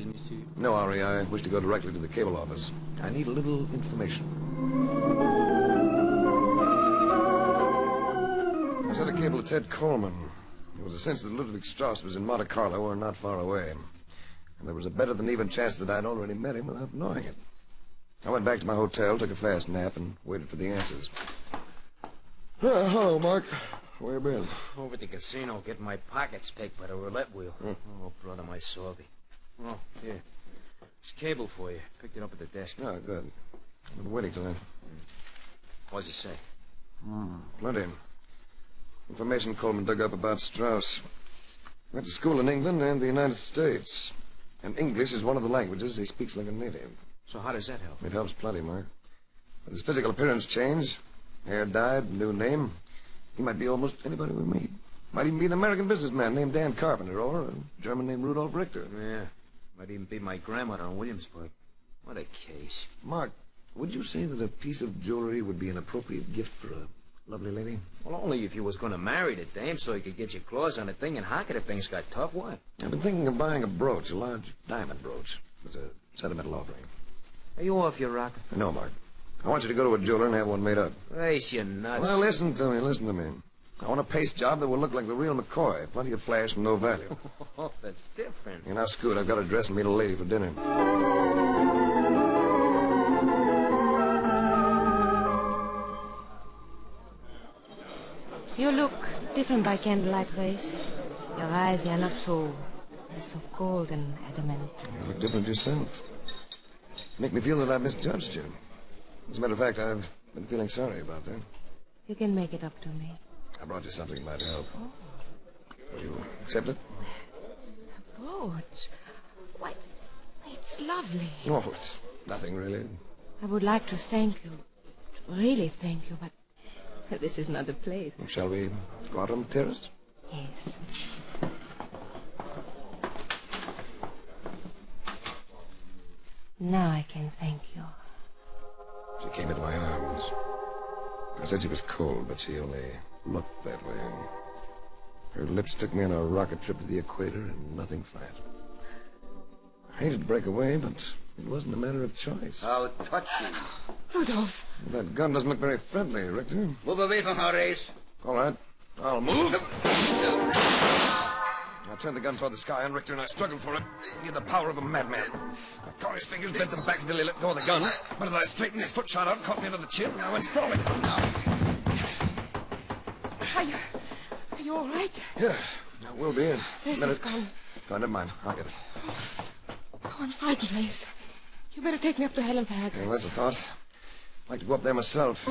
mademoiselle, monsieur? No, Henri, I wish to go directly to the cable office. I need a little information. I sent a cable to Ted Coleman. There was a sense that Ludwig Strauss was in Monte Carlo or not far away. And there was a better than even chance that I'd already met him without knowing it. I went back to my hotel, took a fast nap, and waited for the answers. Hello, Mark. Where you been? Over at the casino, getting my pockets picked by the roulette wheel. Oh, brother, my salty. Oh, here. It's cable for you. Picked it up at the desk. Oh, good. I've been waiting till then. What's it say? Plenty. Information Coleman dug up about Strauss. Went to school in England and the United States. And English is one of the languages he speaks like a native. So how does that help? It helps plenty, Mark. But his physical appearance changed. Hair dyed, new name. He might be almost anybody we meet. Might even be an American businessman named Dan Carpenter or a German named Rudolf Richter. Yeah. Might even be my grandmother in Williamsburg. What a case. Mark, would you say that a piece of jewelry would be an appropriate gift for a lovely lady? Well, only if you was going to marry the dame so you could get your claws on the thing and hock it if things got tough. What? I've been thinking of buying a brooch, a large diamond brooch. It's a sentimental offering. Are you off your rocker? No, Mark. I want you to go to a jeweler and have one made up. Race, you nuts. Well, listen to me. I want a paste job that will look like the real McCoy. Plenty of flash and no value. Oh, that's different. You're not Scoot. I've got to dress and meet a lady for dinner. You look different by candlelight, Race. Your eyes, they are not so cold and adamant. You look different yourself. Make me feel that I misjudged you. As a matter of fact, I've been feeling sorry about that. You can make it up to me. I brought you something that might help. Will you accept it? A brooch. Why, it's lovely. Oh, it's nothing, really. I would like to thank you. To really thank you, but this is not the place. Shall we go out on the terrace? Yes. Now I can thank you. She came into my arms. I said she was cold, but she only looked that way. Her lips took me on a rocket trip to the equator and nothing flat. I hated to break away, but it wasn't a matter of choice. How touching. Rudolph. That gun doesn't look very friendly, Richter. Move away from her, Race. All right. I'll move. I turned the gun toward the sky on Richter, and I struggled for it. He had the power of a madman. I caught his fingers, bent them back until he let go of the gun. But as I straightened, his foot shot out, caught me under the chin, and I went sprawling. Are you all right? Yeah, I will be. This is gone. Oh, never mind. I'll get it. Oh, I'm frightened, Race. You better take me up to Helen Farragut. Yeah, that's a thought. I'd like to go up there myself.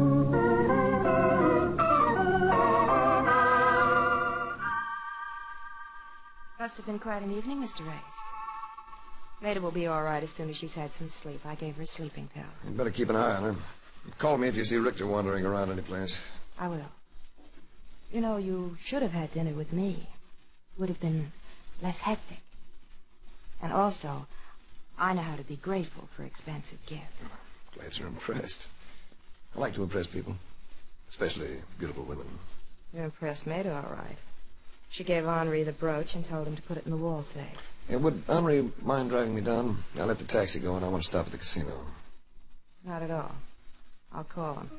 Must have been quite an evening, Mr. Race. Rita will be all right as soon as she's had some sleep. I gave her a sleeping pill. You'd better keep an eye on her. Call me if you see Richter wandering around any place. I will. You know, you should have had dinner with me. It would have been less hectic. And also, I know how to be grateful for expensive gifts. Glad you're impressed. I like to impress people, especially beautiful women. You impressed Maida, all right. She gave Henri the brooch and told him to put it in the wall safe. Yeah, would Henri mind driving me down? I let the taxi go, and I want to stop at the casino. Not at all. I'll call him.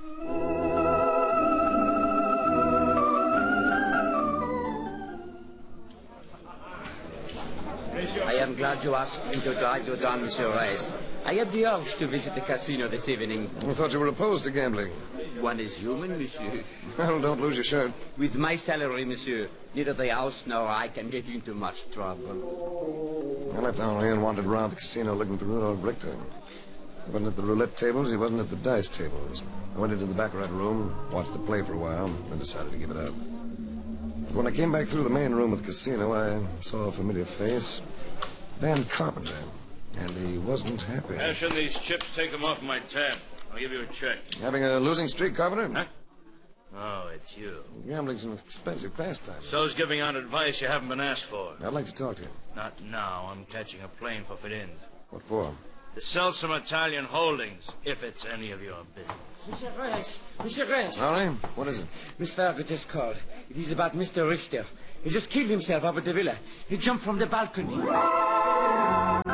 I am glad you asked me to drive you down, Monsieur Race. I had the urge to visit the casino this evening. I thought you were opposed to gambling. One is human, monsieur. Well, don't lose your shirt. With my salary, monsieur, neither the house nor I can get into much trouble. I left Henri and wandered around the casino looking for Rudolph Richter. He wasn't at the roulette tables, he wasn't at the dice tables. I went into the baccarat room, watched the play for a while, and decided to give it up. But when I came back through the main room of the casino, I saw a familiar face. Dan Carpenter. And he wasn't happy. Cash in these chips, take them off my tab. I'll give you a check. Having a losing streak, Carpenter? Huh? Oh, it's you. Gambling's an expensive pastime. So's giving out advice you haven't been asked for. I'd like to talk to you. Not now. I'm catching a plane for Firenze. What for? To sell some Italian holdings, if it's any of your business. Monsieur Race! Monsieur Race! Henri, what is it? Miss Farragut just called. It is about Mr. Richter. He just killed himself up at the villa. He jumped from the balcony.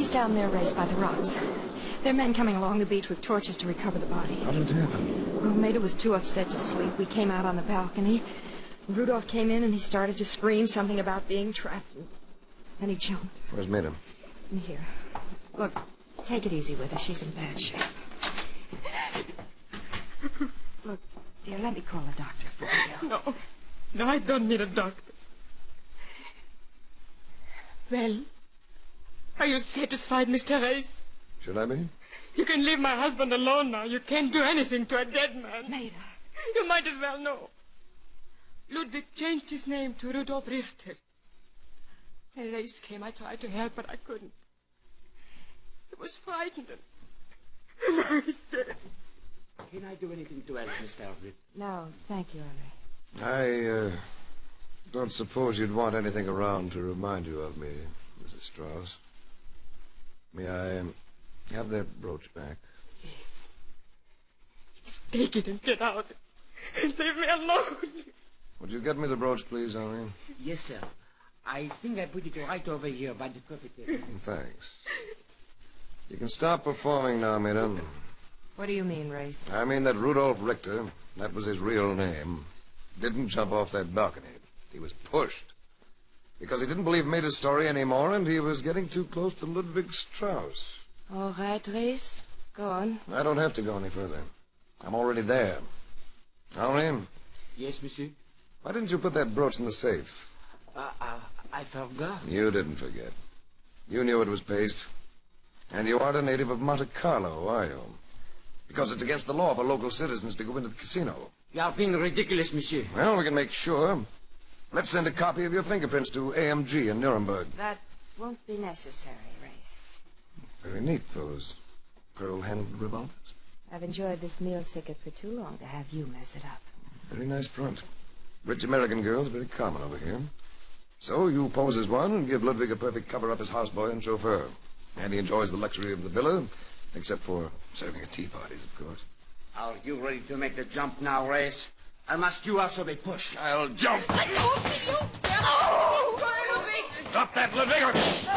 down there, Race, by the rocks. There are men coming along the beach with torches to recover the body. How did it happen? Well, Maida was too upset to sleep. We came out on the balcony. Rudolph came in and he started to scream something about being trapped. And then he jumped. Where's Maida? In here. Look, take it easy with her. She's in bad shape. Look, dear, let me call a doctor for you. No, I don't need a doctor. Well, are you satisfied, Mr. Race? Should I be? You can leave my husband alone now. You can't do anything to a dead man. Maida. You might as well know. Ludwig changed his name to Rudolf Richter. The Race came. I tried to help, but I couldn't. He was frightened, and now he's dead. Can I do anything to help, Mr. Alfred? No, thank you, Henry. I don't suppose you'd want anything around to remind you of me, Mrs. Strauss. May I have that brooch back? Yes. Just take it and get out. And leave me alone. Would you get me the brooch, please, Henry? Yes, sir. I think I put it right over here by the coffee table. Thanks. You can stop performing now, Maida. What do you mean, Race? I mean that Rudolf Richter, that was his real name, didn't jump off that balcony. He was pushed. Because he didn't believe Maida's story anymore, and he was getting too close to Ludwig Strauss. All right, Race. Go on. I don't have to go any further. I'm already there. Henry, Yes, monsieur? why didn't you put that brooch in the safe? I forgot. You didn't forget. You knew it was paste. And you aren't a native of Monte Carlo, are you? Because it's against the law for local citizens to go into the casino. You are being ridiculous, monsieur. Well, we can make sure. Let's send a copy of your fingerprints to AMG in Nuremberg. That won't be necessary, Race. Very neat, those pearl-handled revolvers. I've enjoyed this meal ticket for too long to have you mess it up. Very nice front. Rich American girls, very common over here. So you pose as one and give Ludwig a perfect cover-up as houseboy and chauffeur. And he enjoys the luxury of the villa, except for serving at tea parties, of course. Are you ready to make the jump now, Race? Or must you also be pushed? I'll jump. Let go of me, you devil! Stop that, Ludwig!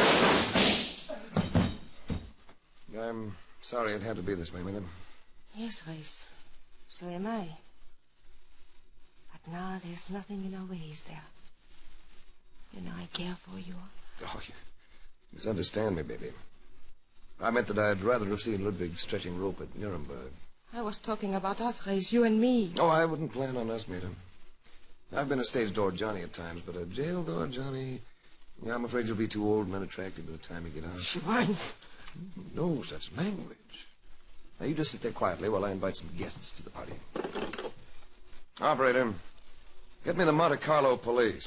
I'm sorry it had to be this way, Maida. Yes, Race. So am I. But now there's nothing in our ways there. You know I care for you. Oh, you misunderstand me, baby. I meant that I'd rather have seen Ludwig stretching rope at Nuremberg. I was talking about us, Race, you and me. Oh, I wouldn't plan on us, Maida. I've been a stage door Johnny at times, but a jail door Johnny... Yeah, I'm afraid you'll be too old and unattractive by the time you get out. Schwein. No such language. Now, you just sit there quietly while I invite some guests to the party. Operator, get me the Monte Carlo police.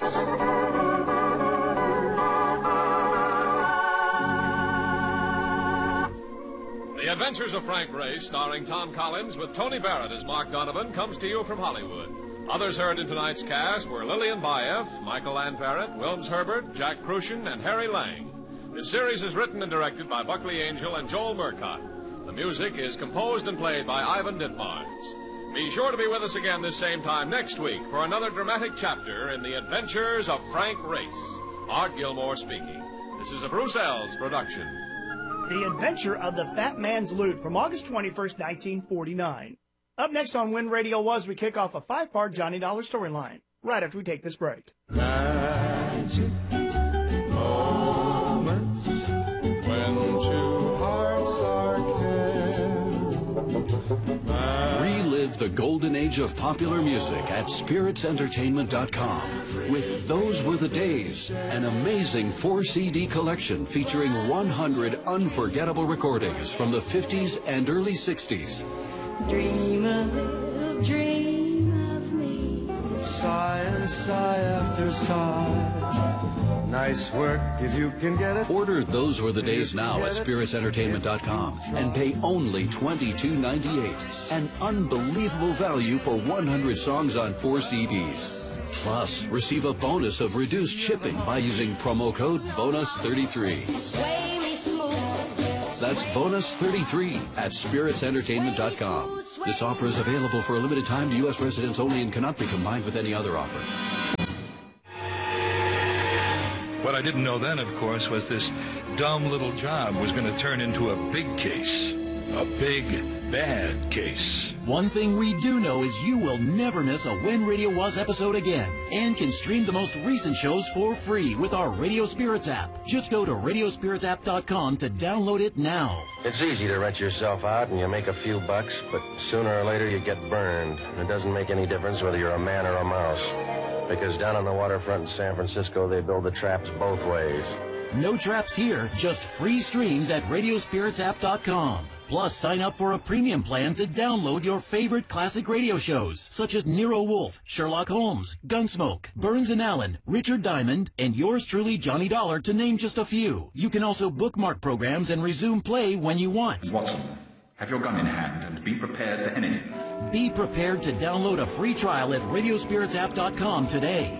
The Adventures of Frank Race, starring Tom Collins with Tony Barrett as Mark Donovan, comes to you from Hollywood. Others heard in tonight's cast were Lillian Baeff, Michael Lanparrott, Wilms Herbert, Jack Crucian, and Harry Lang. This series is written and directed by Buckley Angel and Joel Murcott. The music is composed and played by Ivan Ditmars. Be sure to be with us again this same time next week for another dramatic chapter in the Adventures of Frank Race. Art Gilmore speaking. This is a Bruce Ells production. The Adventure of the Fat Man's Loot from August 21st, 1949. Up next on When Radio Was, we kick off a 5-part Johnny Dollar storyline, right after we take this break. Magic moments when two hearts are kin. Relive the golden age of popular music at spiritsentertainment.com with Those Were the Days, an amazing 4-CD collection featuring 100 unforgettable recordings from the 50s and early 60s. Dream a little dream of me. Sigh and sigh after sigh. Nice work if you can get it. Order Those Were the Days now at spiritsentertainment.com and pay only $22.98. An unbelievable value for 100 songs on 4 CDs. Plus, receive a bonus of reduced shipping by using promo code BONUS33. Sway me smooth. That's bonus 33 at spiritsentertainment.com. This offer is available for a limited time to U.S. residents only and cannot be combined with any other offer. What I didn't know then, of course, was this dumb little job was going to turn into a big case. A big, bad case. One thing we do know is you will never miss a When Radio Was episode again, and can stream the most recent shows for free with our Radio Spirits app. Just go to radiospiritsapp.com to download it now. It's easy to rent yourself out and you make a few bucks, but sooner or later you get burned. It doesn't make any difference whether you're a man or a mouse, because down on the waterfront in San Francisco they build the traps both ways. No traps here, just free streams at radiospiritsapp.com. Plus, sign up for a premium plan to download your favorite classic radio shows, such as Nero Wolfe, Sherlock Holmes, Gunsmoke, Burns and Allen, Richard Diamond, and yours truly, Johnny Dollar, to name just a few. You can also bookmark programs and resume play when you want. Watson, have your gun in hand and be prepared for anything. Be prepared to download a free trial at radiospiritsapp.com today.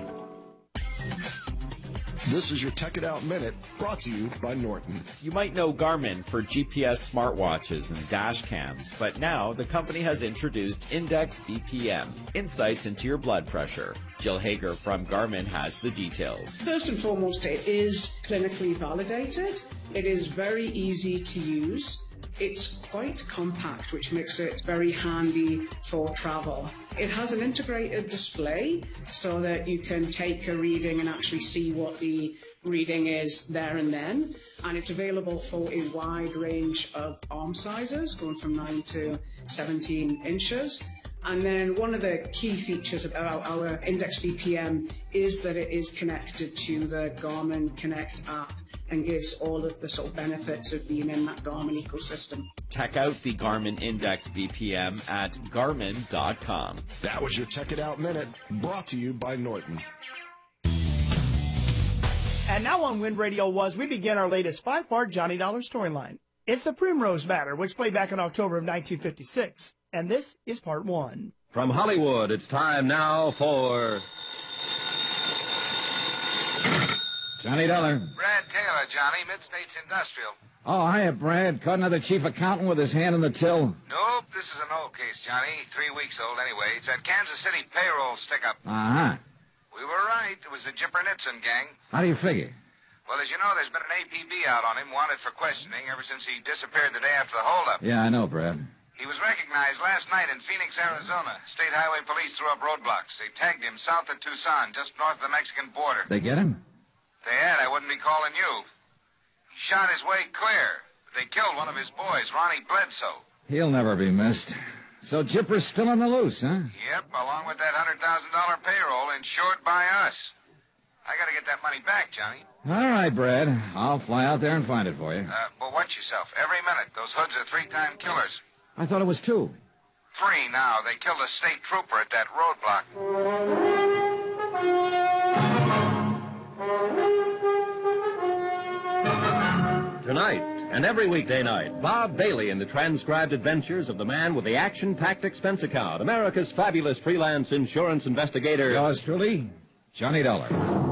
This is your Tech It Out Minute, brought to you by Norton. You might know Garmin for GPS smartwatches and dash cams, but now the company has introduced Index BPM, insights into your blood pressure. Jill Hager from Garmin has the details. First and foremost, it is clinically validated. It is very easy to use. It's quite compact, which makes it very handy for travel. It has an integrated display so that you can take a reading and actually see what the reading is there and then. And it's available for a wide range of arm sizes, going from 9 to 17 inches. And then one of the key features about our Index BPM is that it is connected to the Garmin Connect app and gives all of the sort of benefits of being in that Garmin ecosystem. Check out the Garmin Index BPM at Garmin.com. That was your Tech It Out Minute, brought to you by Norton. And now on Wind Radio Was, we begin our latest 5-part Johnny Dollar storyline. It's the Primrose Matter, which played back in October of 1956. And this is part 1. From Hollywood, it's time now for Johnny Dollar. Brad Taylor, Johnny, Mid-States Industrial. Oh, hiya, Brad. Caught another chief accountant with his hand in the till. Nope, this is an old case, Johnny. 3 weeks old anyway. It's that Kansas City payroll stick-up. Uh-huh. We were right. It was the Jipper-Nitzen gang. How do you figure? Well, as you know, there's been an APB out on him, wanted for questioning, ever since he disappeared the day after the holdup. Yeah, I know, Brad. He was recognized last night in Phoenix, Arizona. State Highway Police threw up roadblocks. They tagged him south of Tucson, just north of the Mexican border. They get him? If they had, I wouldn't be calling you. He shot his way clear. They killed one of his boys, Ronnie Bledsoe. He'll never be missed. So Jipper's still on the loose, huh? Yep, along with that $100,000 payroll insured by us. I gotta get that money back, Johnny. All right, Brad. I'll fly out there and find it for you. But watch yourself. Every minute. Those hoods are 3-time killers. I thought it was 2. 3 now. They killed a state trooper at that roadblock. Tonight and every weekday night, Bob Bailey in the transcribed adventures of the man with the action-packed expense account, America's fabulous freelance insurance investigator. Yours truly, Johnny Dollar.